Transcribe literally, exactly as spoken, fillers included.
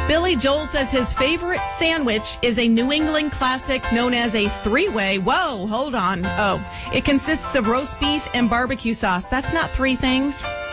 Billy Joel says his favorite sandwich is a New England classic known as a three-way. Whoa, hold on. Oh, it consists of roast beef and barbecue sauce. That's not three things.